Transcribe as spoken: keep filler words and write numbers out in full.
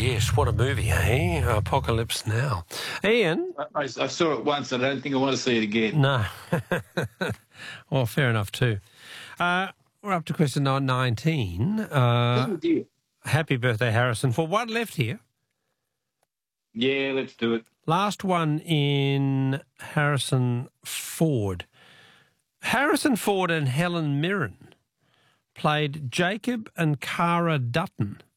yes. What a movie, eh? Apocalypse Now. Ian? I, I saw it once and I don't think I want to see it again. No. Well, fair enough too. Uh, we're up to question number nineteen. Uh, Oh, dear. happy birthday, Harrison. For one left here. Yeah, let's do it. Last one in Harrison Ford. Harrison Ford and Helen Mirren played Jacob and Cara Dutton